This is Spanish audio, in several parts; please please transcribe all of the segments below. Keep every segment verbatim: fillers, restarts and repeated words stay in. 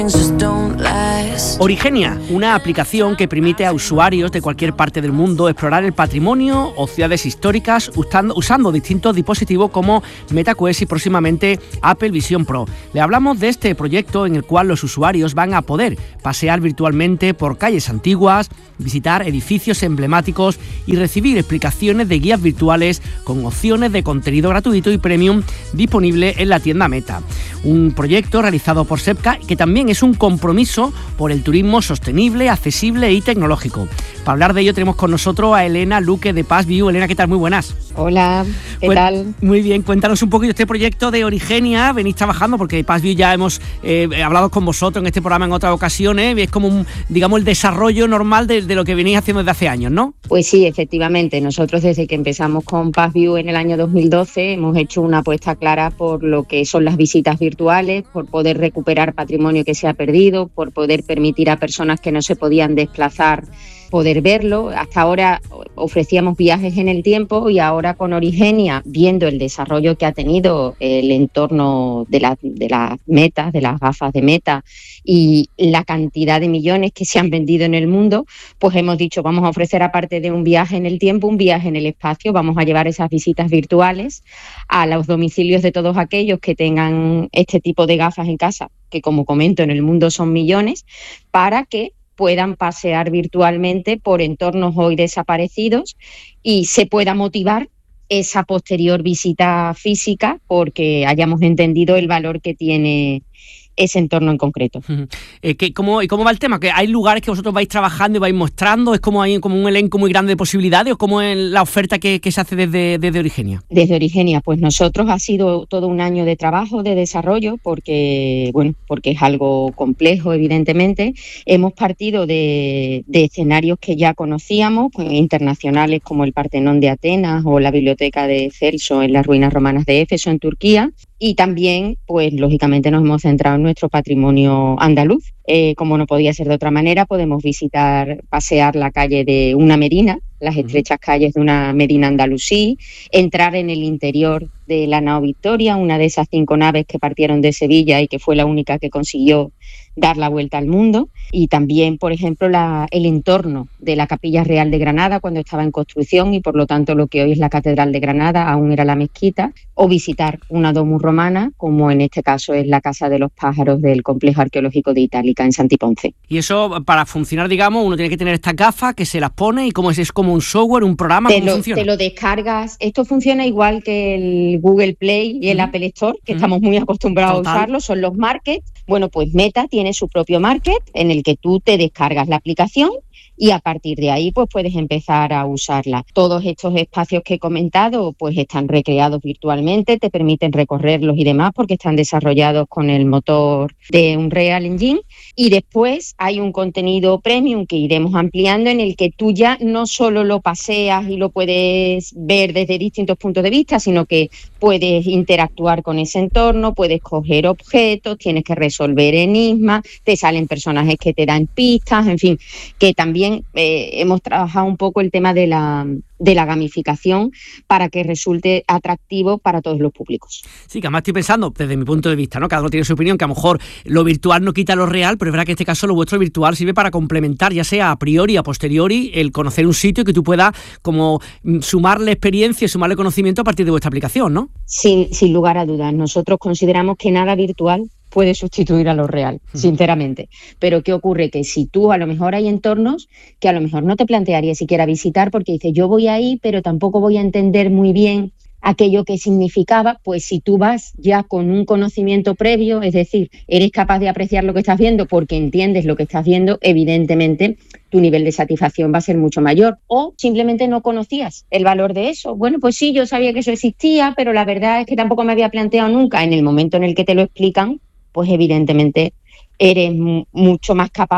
Origenia, una aplicación que permite a usuarios de cualquier parte del mundo explorar el patrimonio o ciudades históricas usando, usando distintos dispositivos como MetaQuest y próximamente Apple Vision Pro. Le hablamos de este proyecto en el cual los usuarios van a poder pasear virtualmente por calles antiguas, visitar edificios emblemáticos y recibir explicaciones de guías virtuales con opciones de contenido gratuito y premium disponible en la tienda Meta. Un proyecto realizado por SEPCA que también es un compromiso por el turismo sostenible, accesible y tecnológico. Para hablar de ello tenemos con nosotros a Elena Luque de Passview. Elena, ¿qué tal? Muy buenas. Hola, ¿qué Cuen- tal? Muy bien, cuéntanos un poquito de este proyecto de Origenia. Venís trabajando porque Passview ya hemos eh, hablado con vosotros en este programa en otras ocasiones. Es como un, digamos, el desarrollo normal de, de lo que venís haciendo desde hace años, ¿no? Pues sí, efectivamente. Nosotros desde que empezamos con Passview en el año dos mil doce hemos hecho una apuesta clara por lo que son las visitas virtuales, por poder recuperar patrimonio que se ha perdido, por poder permitir a personas que no se podían desplazar poder verlo. Hasta ahora ofrecíamos viajes en el tiempo y ahora con Origenia, viendo el desarrollo que ha tenido el entorno de, la, de las metas, de las gafas de Meta y la cantidad de millones que se han vendido en el mundo, pues hemos dicho, vamos a ofrecer aparte de un viaje en el tiempo, un viaje en el espacio. Vamos a llevar esas visitas virtuales a los domicilios de todos aquellos que tengan este tipo de gafas en casa, que como comento en el mundo son millones, para que puedan pasear virtualmente por entornos hoy desaparecidos y se pueda motivar esa posterior visita física porque hayamos entendido el valor que tiene ese entorno en concreto. Uh-huh. Eh, ¿qué, cómo, ¿Y cómo va el tema? ¿Que hay lugares que vosotros vais trabajando y vais mostrando? ¿Es como hay como un elenco muy grande de posibilidades o cómo es la oferta que, que se hace desde, desde Origenia? Desde Origenia, pues nosotros ha sido todo un año de trabajo, de desarrollo, porque bueno, porque es algo complejo, evidentemente. Hemos partido de, de escenarios que ya conocíamos, pues, internacionales como el Partenón de Atenas o la Biblioteca de Celso en las ruinas romanas de Éfeso, en Turquía. Y también, pues lógicamente nos hemos centrado en nuestro patrimonio andaluz. Eh, como no podía ser de otra manera, podemos visitar, pasear la calle de una medina, las estrechas calles de una medina andalusí, entrar en el interior de la nao Victoria, una de esas cinco naves que partieron de Sevilla y que fue la única que consiguió dar la vuelta al mundo, y también, por ejemplo, la, el entorno de la Capilla Real de Granada cuando estaba en construcción y por lo tanto lo que hoy es la Catedral de Granada aún era la mezquita, o visitar una domus romana como en este caso es la Casa de los Pájaros del Complejo Arqueológico de Itálica en Santiponce. Y eso, para funcionar, digamos, uno tiene que tener estas gafas que se las pone y cómo es, es como un software, un programa, te ¿cómo lo, funciona? Te lo descargas. Esto funciona igual que el Google Play y el uh-huh. Apple Store, que uh-huh. estamos muy acostumbrados Total. a usarlo, son los markets. Bueno, pues Meta tiene su propio market en el que tú te descargas la aplicación y a partir de ahí pues puedes empezar a usarla. Todos estos espacios que he comentado pues están recreados virtualmente, te permiten recorrerlos y demás porque están desarrollados con el motor de Unreal Engine, y después hay un contenido premium que iremos ampliando en el que tú ya no solo lo paseas y lo puedes ver desde distintos puntos de vista, sino que puedes interactuar con ese entorno, puedes coger objetos, tienes que resolver enigmas, te salen personajes que te dan pistas, en fin, que también eh, hemos trabajado un poco el tema de la, de la gamificación para que resulte atractivo para todos los públicos. Sí, que además estoy pensando, desde mi punto de vista, ¿no? Cada uno tiene su opinión, que a lo mejor lo virtual no quita lo real, pero es verdad que en este caso lo vuestro virtual sirve para complementar, ya sea a priori, a posteriori, el conocer un sitio y que tú puedas como sumarle experiencia y sumarle conocimiento a partir de vuestra aplicación, ¿no? Sin, sin lugar a dudas. Nosotros consideramos que nada virtual puede sustituir a lo real, sinceramente. Pero ¿qué ocurre? Que si tú a lo mejor hay entornos que a lo mejor no te plantearías siquiera visitar porque dices, yo voy ahí, pero tampoco voy a entender muy bien aquello que significaba, pues si tú vas ya con un conocimiento previo, es decir, eres capaz de apreciar lo que estás viendo porque entiendes lo que estás viendo, evidentemente tu nivel de satisfacción va a ser mucho mayor. O simplemente no conocías el valor de eso. Bueno, pues sí, yo sabía que eso existía, pero la verdad es que tampoco me había planteado nunca. En el momento en el que te lo explican, pues evidentemente eres m- mucho más capaz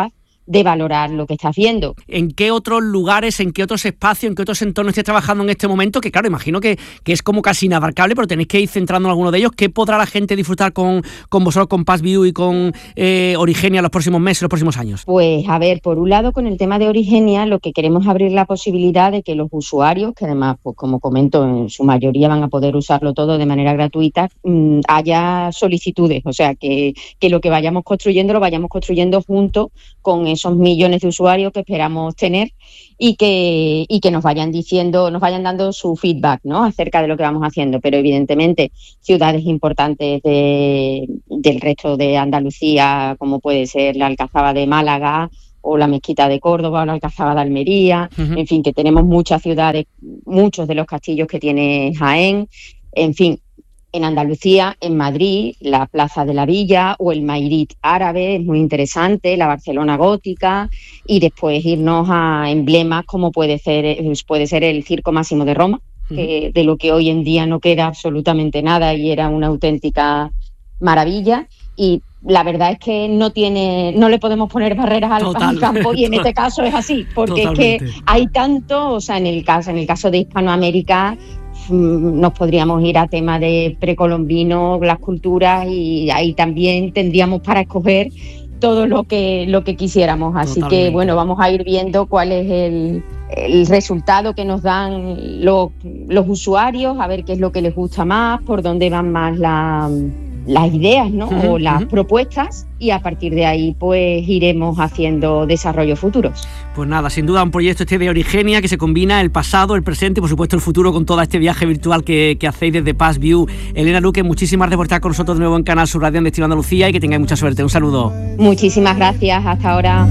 de valorar lo que está haciendo. ¿En qué otros lugares, en qué otros espacios, en qué otros entornos estáis trabajando en este momento? Que claro, imagino que, que es como casi inabarcable, pero tenéis que ir centrando en alguno de ellos. ¿Qué podrá la gente disfrutar con, con vosotros, con Passview y con eh, Origenia los próximos meses, los próximos años? Pues a ver, por un lado, con el tema de Origenia, lo que queremos es abrir la posibilidad de que los usuarios, que además, pues como comento, en su mayoría van a poder usarlo todo de manera gratuita, mmm, haya solicitudes, o sea, que, que lo que vayamos construyendo lo vayamos construyendo junto con esos millones de usuarios que esperamos tener y que, y que nos vayan diciendo, nos vayan dando su feedback, ¿no?, acerca de lo que vamos haciendo. Pero evidentemente ciudades importantes de, del resto de Andalucía, como puede ser la Alcazaba de Málaga o la Mezquita de Córdoba o la Alcazaba de Almería, uh-huh. En fin, que tenemos muchas ciudades, muchos de los castillos que tiene Jaén, en fin. En Andalucía, en Madrid, la Plaza de la Villa o el Mairit árabe es muy interesante, la Barcelona gótica, y después irnos a emblemas como puede ser, puede ser el Circo Máximo de Roma, uh-huh. que, de lo que hoy en día no queda absolutamente nada y era una auténtica maravilla. Y la verdad es que no tiene, no le podemos poner barreras al, Total, al campo y en este caso es así, porque Totalmente. Es que hay tanto, o sea, en el caso, en el caso de Hispanoamérica, nos podríamos ir a tema de precolombino, las culturas, y ahí también tendríamos para escoger todo lo que lo que quisiéramos. Así Totalmente. Que bueno, vamos a ir viendo cuál es el, el resultado que nos dan los, los usuarios, a ver qué es lo que les gusta más, por dónde van más la, las ideas, ¿no? Uh-huh, o las uh-huh. propuestas, y a partir de ahí pues iremos haciendo desarrollos futuros. Pues nada, sin duda un proyecto este de Origenia que se combina el pasado, el presente y por supuesto el futuro con todo este viaje virtual que, que hacéis desde Passview. Elena Luque, muchísimas gracias por estar con nosotros de nuevo en Canal Sur Radio en Destino Andalucía y que tengáis mucha suerte. Un saludo. Muchísimas gracias, hasta ahora.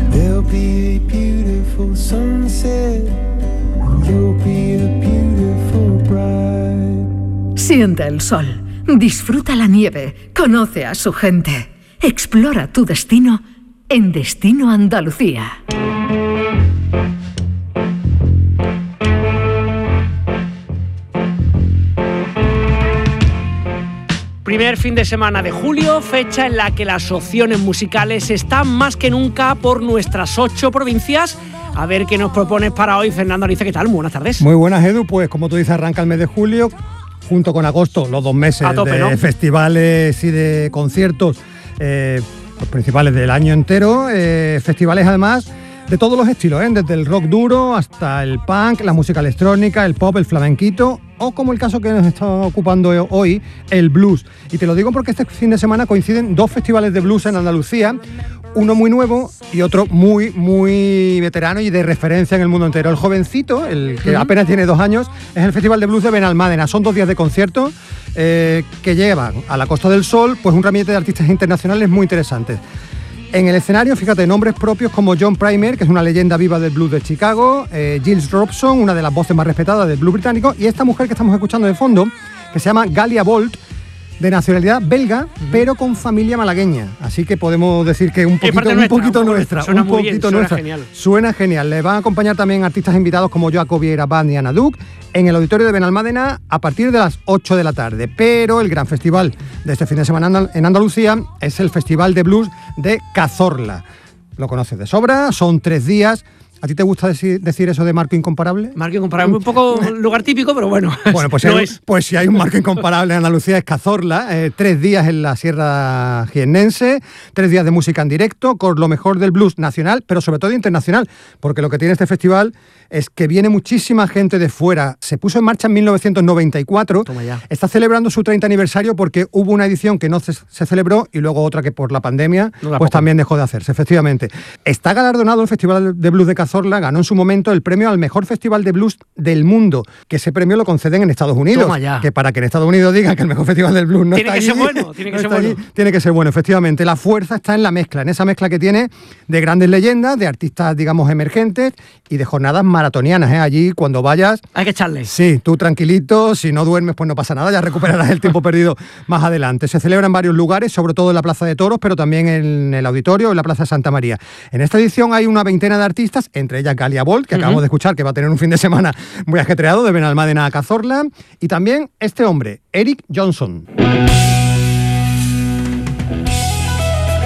Siente el sol, disfruta la nieve, conoce a su gente. Explora tu destino en Destino Andalucía. Primer fin de semana de julio, fecha en la que las opciones musicales están más que nunca por nuestras ocho provincias. A ver qué nos propones para hoy, Fernando Ariza. ¿Qué tal? Muy buenas tardes. Muy buenas, Edu. Pues como tú dices, arranca el mes de julio, junto con agosto, los dos meses tope, de ¿no? festivales y de conciertos eh, los principales del año entero. Eh, festivales además de todos los estilos, ¿eh? Desde el rock duro hasta el punk, la música electrónica, el pop, el flamenquito, o como el caso que nos está ocupando hoy, el blues. Y te lo digo porque este fin de semana coinciden dos festivales de blues en Andalucía, uno muy nuevo y otro muy, muy veterano y de referencia en el mundo entero. El jovencito, el que apenas tiene dos años, es el Festival de Blues de Benalmádena. Son dos días de concierto eh, que llevan a la Costa del Sol pues un ramillete de artistas internacionales muy interesantes. En el escenario, fíjate, nombres propios como John Primer, que es una leyenda viva del blues de Chicago, eh, Giles Robson, una de las voces más respetadas del blues británico, y esta mujer que estamos escuchando de fondo, que se llama Galia Bolt, de nacionalidad belga, uh-huh. pero con familia malagueña. Así que podemos decir que un poquito, un nuestra, poquito nuestra. Suena un muy poquito bien, nuestra. Suena genial. Suena genial. Le van a acompañar también artistas invitados como Joaco Vieira Band y Ana Duc en el auditorio de Benalmádena a partir de las ocho de la tarde. Pero el gran festival de este fin de semana en Andalucía es el Festival de Blues de Cazorla. Lo conoces de sobra, son tres días. ¿A ti te gusta decir, decir eso de marco incomparable? Marco incomparable, un poco lugar típico, pero bueno. Bueno, pues, no si hay, es. pues si hay un marco incomparable en Andalucía es Cazorla. Eh, tres días en la Sierra Jiennense, tres días de música en directo, con lo mejor del blues nacional, pero sobre todo internacional, porque lo que tiene este festival es que viene muchísima gente de fuera. Se puso en marcha en mil novecientos noventa y cuatro. Toma ya. Está celebrando su treinta aniversario porque hubo una edición que no se, se celebró y luego otra que por la pandemia no, pues poco. también dejó de hacerse, efectivamente. Está galardonado el Festival de Blues de Cazorla, ganó en su momento el premio al mejor festival de blues del mundo, que ese premio lo conceden en Estados Unidos. Toma ya. Que para que en Estados Unidos digan que el mejor festival del blues no tiene está que allí, ser bueno, tiene que no ser bueno. Allí, tiene que ser bueno, efectivamente. La fuerza está en la mezcla, en esa mezcla que tiene de grandes leyendas, de artistas, digamos, emergentes y de jornadas maratonianas, ¿eh? Allí cuando vayas... Hay que echarle. Sí, tú tranquilito, si no duermes pues no pasa nada, ya recuperarás el tiempo perdido más adelante. Se celebra en varios lugares, sobre todo en la Plaza de Toros, pero también en el Auditorio o en la Plaza de Santa María. En esta edición hay una veintena de artistas, entre ellas Galia Bolt, que uh-huh. acabamos de escuchar, que va a tener un fin de semana muy ajetreado, de Benalmádena a Cazorla, y también este hombre, Eric Johnson.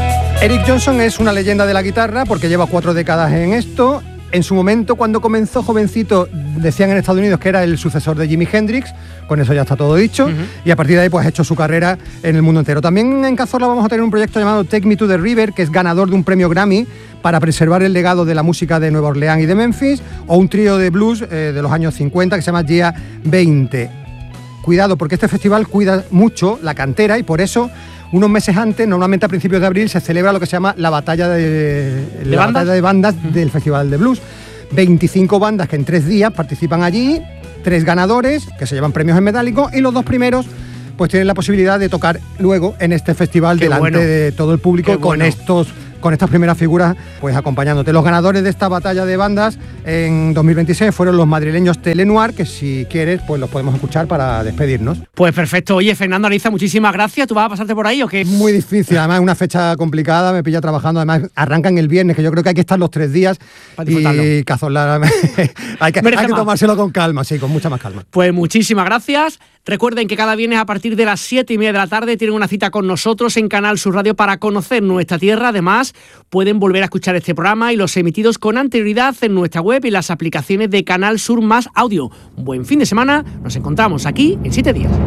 Eric Johnson es una leyenda de la guitarra porque lleva cuatro décadas en esto. En su momento, cuando comenzó jovencito, decían en Estados Unidos que era el sucesor de Jimi Hendrix, con eso ya está todo dicho, uh-huh. y a partir de ahí pues ha hecho su carrera en el mundo entero. También en Cazorla vamos a tener un proyecto llamado Take Me to the River, que es ganador de un premio Grammy para preservar el legado de la música de Nueva Orleans y de Memphis, o un trío de blues eh, de los años cincuenta que se llama G A veinte. Cuidado, porque este festival cuida mucho la cantera y por eso unos meses antes, normalmente a principios de abril, se celebra lo que se llama la batalla de, ¿De la batalla de bandas uh-huh. del Festival de Blues. veinticinco bandas que en tres días participan allí, tres ganadores que se llevan premios en metálico y los dos primeros pues tienen la posibilidad de tocar luego en este festival Qué delante bueno. de todo el público Qué con bueno. estos con estas primeras figuras pues acompañándote. Los ganadores de esta batalla de bandas en dos mil veintiséis fueron los madrileños Telenoir, que si quieres pues los podemos escuchar para despedirnos. Pues perfecto. Oye, Fernando Ariza, muchísimas gracias. ¿Tú vas a pasarte por ahí o qué? Muy difícil, además es una fecha complicada, me pilla trabajando, además arrancan el viernes, que yo creo que hay que estar los tres días y Cazorla hay, que, hay que tomárselo con calma, sí, con mucha más calma. Pues muchísimas gracias. Recuerden que cada viernes a partir de las siete y media de la tarde tienen una cita con nosotros en Canal Sur Radio para conocer nuestra tierra. Además, pueden volver a escuchar este programa y los emitidos con anterioridad en nuestra web y las aplicaciones de Canal Sur Más Audio. Un buen fin de semana. Nos encontramos aquí en siete días.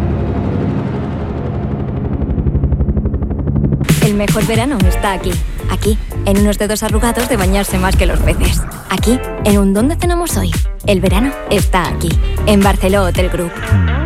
El mejor verano está aquí. Aquí, en unos dedos arrugados de bañarse más que los peces. Aquí, en un ¿dónde cenamos hoy? El verano está aquí, en Barceló Hotel Group.